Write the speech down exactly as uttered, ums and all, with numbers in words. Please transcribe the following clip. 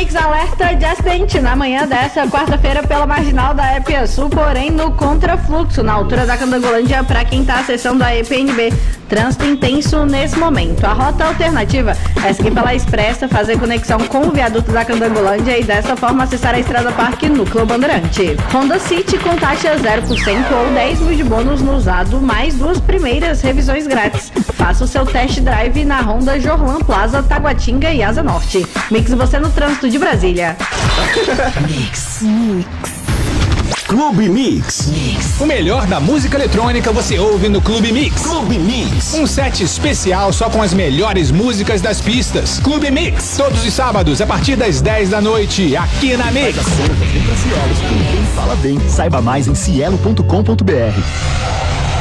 Mix alerta de acidente na manhã dessa quarta-feira pela marginal da E P E Sul, porém no contrafluxo, na altura da Candangolândia, para quem está acessando a E P N B. Trânsito intenso nesse momento. A rota alternativa é seguir pela Expressa, fazer conexão com o viaduto da Candangolândia e dessa forma acessar a Estrada Parque Núcleo Bandeirante. Honda City com taxa zero por cento ou dez mil de bônus no usado, mais duas primeiras revisões grátis. Faça o seu test drive na Honda Jorlan Plaza, Taguatinga e Asa Norte. Mix você no trânsito de Brasília. Mix. Mix. Clube Mix. Mix. O melhor da música eletrônica você ouve no Clube Mix. Clube Mix. Um set especial só com as melhores músicas das pistas. Clube Mix. Todos os sábados a partir das dez da noite, aqui na Mix. Faz a conta, vem pra Cielo. Quem fala bem. Saiba mais em cielo ponto com ponto br.